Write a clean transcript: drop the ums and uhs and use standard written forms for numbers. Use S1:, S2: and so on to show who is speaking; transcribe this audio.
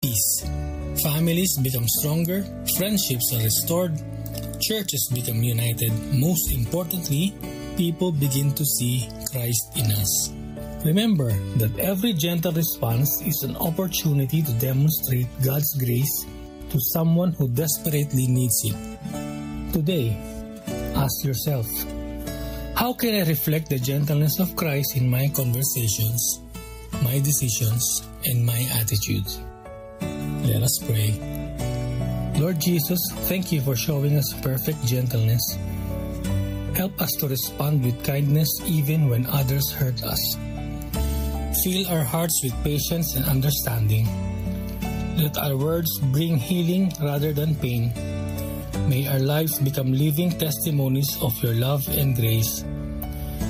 S1: peace. Families become stronger, friendships are restored, churches become united. Most importantly, people begin to see Christ in us. Remember that every gentle response is an opportunity to demonstrate God's grace to someone who desperately needs it. Today, ask yourself, how can I reflect the gentleness of Christ in my conversations, my decisions, and my attitudes? Let us pray. Lord Jesus, thank you for showing us perfect gentleness. Help us to respond with kindness even when others hurt us. Fill our hearts with patience and understanding. Let our words bring healing rather than pain. May our lives become living testimonies of your love and grace.